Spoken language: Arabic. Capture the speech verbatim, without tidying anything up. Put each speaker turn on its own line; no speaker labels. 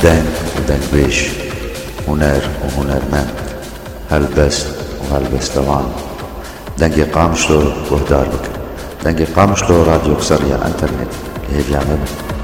دنگ ودنگبيش هنر وهنرمند هلبست وهلبستوان دنگی قامشلو وهدار بك دنگی قامشلو راديو قصرية انترنت اللي هي بيعمل